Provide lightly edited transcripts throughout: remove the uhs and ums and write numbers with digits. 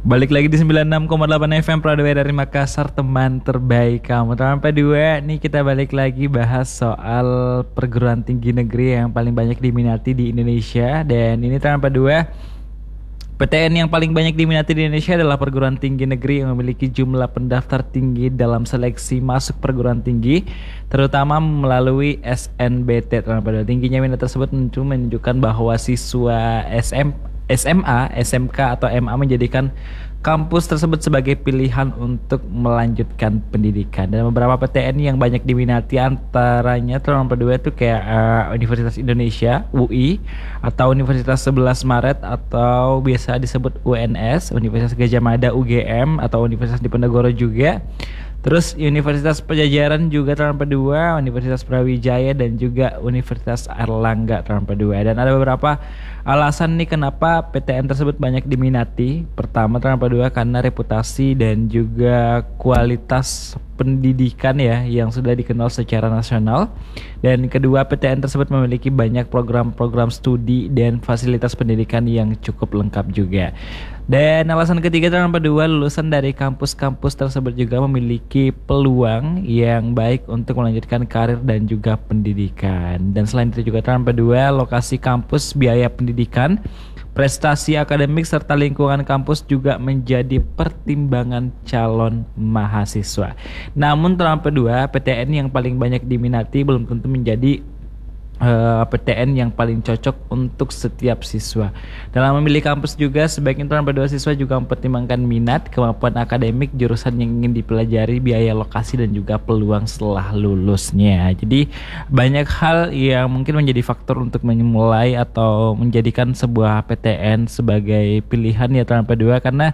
Balik lagi di 96,8 FM Pradawai dari Makassar, teman terbaik kamu. Teman P2, nih kita balik lagi bahas soal perguruan tinggi negeri yang paling banyak diminati di Indonesia. Dan ini teman P2, PTN yang paling banyak diminati di Indonesia adalah perguruan tinggi negeri yang memiliki jumlah pendaftar tinggi dalam seleksi masuk perguruan tinggi, terutama melalui SNBT. Teman P2, tingginya minat tersebut menunjukkan bahwa siswa SMA, SMK atau MA menjadikan kampus tersebut sebagai pilihan untuk melanjutkan pendidikan. Dan beberapa PTN yang banyak diminati antaranya terutama kedua itu kayak Universitas Indonesia UI atau Universitas 11 Maret atau biasa disebut UNS, Universitas Gadjah Mada UGM atau Universitas Diponegoro juga. Terus Universitas Pajajaran juga terlampau dua, Universitas Brawijaya dan juga Universitas Airlangga terlampau dua. Dan ada beberapa alasan nih kenapa PTN tersebut banyak diminati. Pertama terlampau dua karena reputasi dan juga kualitas pendidikan ya yang sudah dikenal secara nasional. Dan kedua, PTN tersebut memiliki banyak program-program studi dan fasilitas pendidikan yang cukup lengkap juga. Dan alasan ketiga terlampau dua, lulusan dari kampus-kampus tersebut juga memiliki peluang yang baik untuk melanjutkan karir dan juga pendidikan. Dan selain itu juga terlampau dua, lokasi kampus, biaya pendidikan, prestasi akademik serta lingkungan kampus juga menjadi pertimbangan calon mahasiswa. Namun terlampau dua, PTN yang paling banyak diminati belum tentu menjadi PTN yang paling cocok untuk setiap siswa. Dalam memilih kampus juga sebaiknya terlampau dua siswa juga mempertimbangkan minat, kemampuan akademik, jurusan yang ingin dipelajari, biaya lokasi dan juga peluang setelah lulusnya. Jadi banyak hal yang mungkin menjadi faktor untuk memulai atau menjadikan sebuah PTN sebagai pilihan ya terlampau dua, karena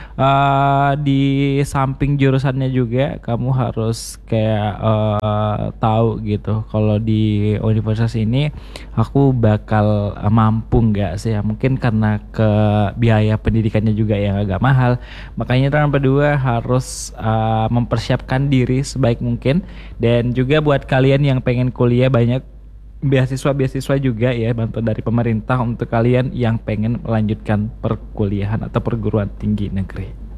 di samping jurusannya juga kamu harus kayak tahu gitu kalau di universitas ini aku bakal mampu nggak sih ya, mungkin karena ke biaya pendidikannya juga yang agak mahal, makanya tahun kedua harus mempersiapkan diri sebaik mungkin. Dan juga buat kalian yang pengen kuliah, banyak beasiswa juga ya bantuan dari pemerintah untuk kalian yang pengen melanjutkan perkuliahan atau perguruan tinggi negeri.